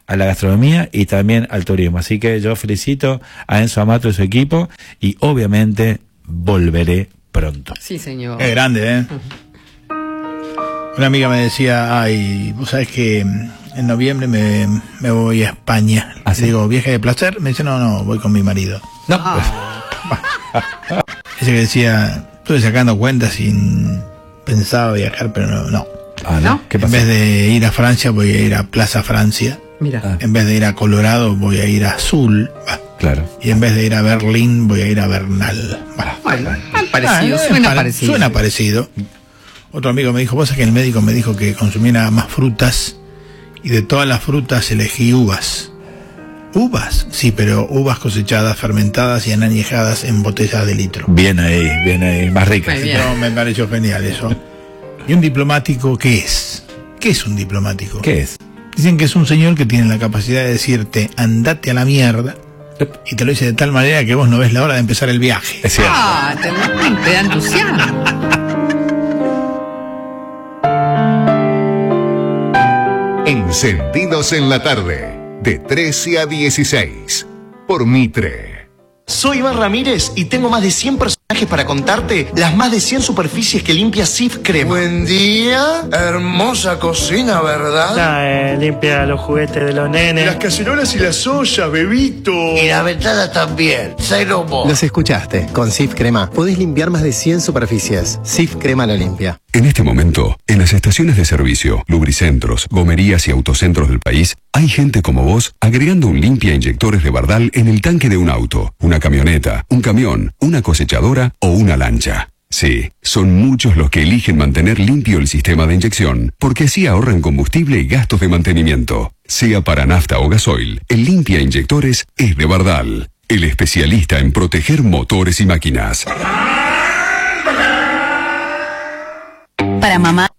a la gastronomía y también al turismo. Así que yo felicito a Enzo Amato y su equipo y obviamente volveré pronto. Sí, señor. Es grande, ¿eh? Una amiga me decía, ay, vos sabés que en noviembre me voy a España. ¿Ah, sí? Digo, ¿viaje de placer? Me dice, no, voy con mi marido. No. Ese que decía, estuve sacando cuentas sin pensaba viajar, pero no. Ah, ¿no? ¿Qué En pasó? vez de ir a Francia, voy a ir a Plaza Francia. Mira. En vez de ir a Colorado, voy a ir a Azul. Claro. Y en vez de ir a Berlín, voy a ir a Bernal. Bueno, parecido, suena parecido. Suena parecido. Otro amigo me dijo, vos sabés que el médico me dijo que consumiera más frutas y de todas las frutas elegí uvas. ¿Uvas? Sí, pero uvas cosechadas, fermentadas y añejadas en botellas de litro. Bien ahí, más ricas. Muy bien. No, me pareció genial eso. ¿Y un diplomático qué es? ¿Qué es un diplomático? ¿Qué es? Dicen que es un señor que tiene la capacidad de decirte, andate a la mierda, y te lo dice de tal manera que vos no ves la hora de empezar el viaje. Es cierto. Ah, te da entusiasmo. Encendidos en la tarde, de 13 a 16, por Mitre. Soy Iván Ramírez y tengo más de 100 personajes para contarte las más de 100 superficies que limpia Cif Crema. Buen día, hermosa cocina, ¿verdad? Limpia los juguetes de los nenes. Las cacerolas y las ollas, bebito. Y la ventana también, cero mo. Los escuchaste. Con Cif Crema podés limpiar más de 100 superficies. Cif Crema lo limpia. En este momento, en las estaciones de servicio, lubricentros, gomerías y autocentros del país, hay gente como vos agregando un limpia inyectores de Bardal en el tanque de un auto, una camioneta, un camión, una cosechadora o una lancha. Sí, son muchos los que eligen mantener limpio el sistema de inyección, porque así ahorran combustible y gastos de mantenimiento. Sea para nafta o gasoil, el limpia inyectores es de Bardal, el especialista en proteger motores y máquinas. Para mamá